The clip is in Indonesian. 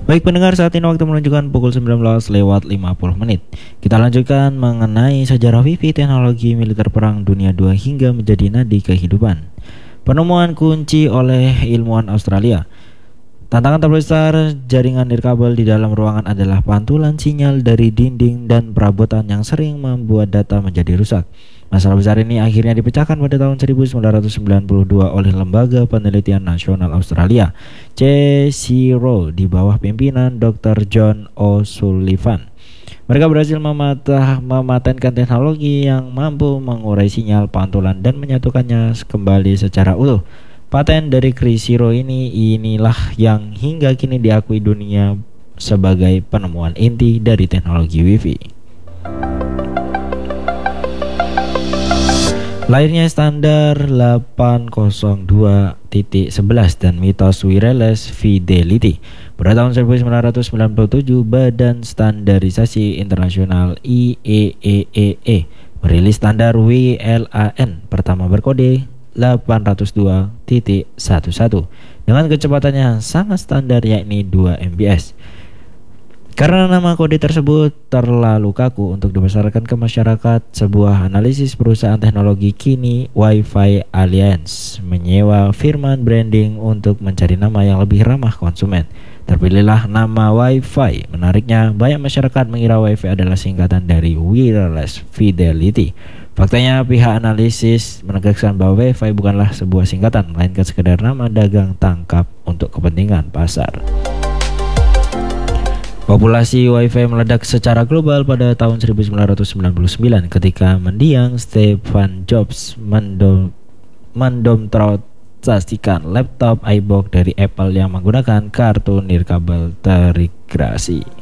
Baik pendengar, saat ini waktu menunjukkan pukul 19 lewat 50 menit. Kita lanjutkan mengenai sejarah Wi-Fi, teknologi militer perang dunia II hingga menjadi nadi kehidupan. Penemuan kunci oleh ilmuwan Australia. Tantangan terbesar jaringan nirkabel di dalam ruangan adalah pantulan sinyal dari dinding dan perabotan yang sering membuat data menjadi rusak. Masalah besar ini akhirnya dipecahkan pada tahun 1992 oleh Lembaga Penelitian Nasional Australia, CSIRO, di bawah pimpinan Dr. John O'Sullivan. Mereka berhasil mematenkan teknologi yang mampu mengurai sinyal pantulan dan menyatukannya kembali secara utuh. Paten dari CSIRO inilah yang hingga kini diakui dunia sebagai penemuan inti dari teknologi Wi-Fi. Lahirnya standar 802.11 dan mitos wireless fidelity. Pada tahun 1997, Badan Standarisasi Internasional IEEE merilis standar WLAN pertama berkode 802.11 dengan kecepatan yang sangat standar, yakni 2 Mbps. Karena nama kode tersebut terlalu kaku untuk dipasarkan ke masyarakat, sebuah analisis perusahaan teknologi kini Wi-Fi Alliance menyewa firman branding untuk mencari nama yang lebih ramah konsumen. Terpilihlah nama Wi-Fi. Menariknya, banyak masyarakat mengira Wi-Fi adalah singkatan dari wireless fidelity. Faktanya, pihak analisis menegaskan bahwa Wi-Fi bukanlah sebuah singkatan, melainkan sekedar nama dagang tangkap untuk kepentingan pasar. Populasi Wi-Fi meledak secara global pada tahun 1999 ketika mendiang Stephen Jobs mendemonstrasikan laptop iBook dari Apple yang menggunakan kartu nirkabel terintegrasi.